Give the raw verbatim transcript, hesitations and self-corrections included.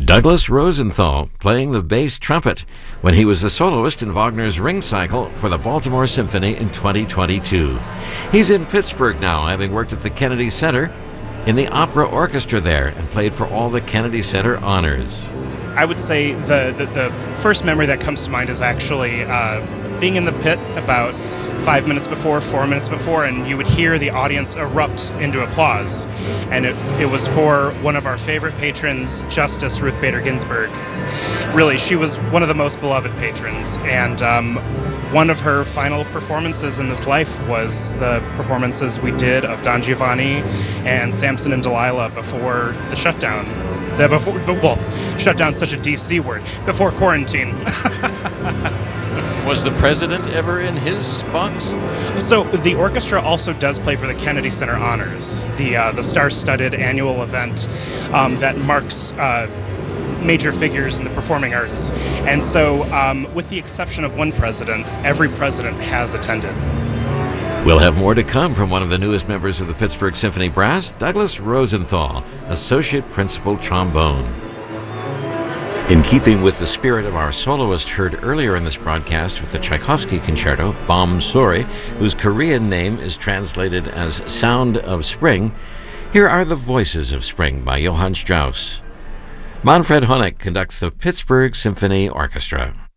Douglas Rosenthal playing the bass trumpet when he was the soloist in Wagner's Ring Cycle for the Baltimore Symphony in twenty twenty-two. He's in Pittsburgh now, having worked at the Kennedy Center in the opera orchestra there and played for all the Kennedy Center honors. I would say the, the, the first memory that comes to mind is actually uh, being in the pit about five minutes before, four minutes before, and you would hear the audience erupt into applause. And it, it was for one of our favorite patrons, Justice Ruth Bader Ginsburg. Really, she was one of the most beloved patrons, and um, one of her final performances in this life was the performances we did of Don Giovanni and Samson and Delilah before the shutdown. Uh, before, well, shutdown's such a D C word. Before quarantine. Was the president ever in his box? So the orchestra also does play for the Kennedy Center Honors, the uh, the star-studded annual event um, that marks uh, major figures in the performing arts. And so, um, with the exception of one president, every president has attended. We'll have more to come from one of the newest members of the Pittsburgh Symphony Brass, Douglas Rosenthal, Associate Principal Trombone. In keeping with the spirit of our soloist heard earlier in this broadcast with the Tchaikovsky concerto, Bom Suri, whose Korean name is translated as Sound of Spring, here are the Voices of Spring by Johann Strauss. Manfred Honeck conducts the Pittsburgh Symphony Orchestra.